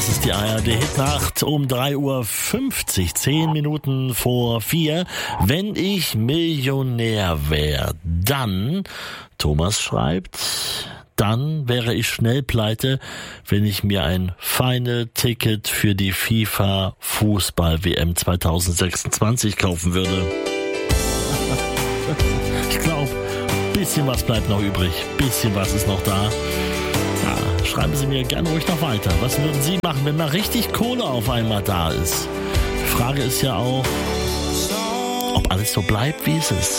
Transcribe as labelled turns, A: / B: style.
A: Das ist die ARD Hitnacht um 3:50 Uhr, 10 Minuten vor 4. Wenn ich Millionär wäre, dann, Thomas schreibt, dann wäre ich schnell pleite, wenn ich mir ein Final-Ticket für die FIFA Fußball-WM 2026 kaufen würde. Ich glaube, bisschen was bleibt noch übrig, bisschen was ist noch da. Ja, schreiben Sie mir gerne ruhig noch weiter. Was würden Sie machen, wenn mal richtig Kohle auf einmal da ist? Die Frage ist ja auch, ob alles so bleibt, wie es ist.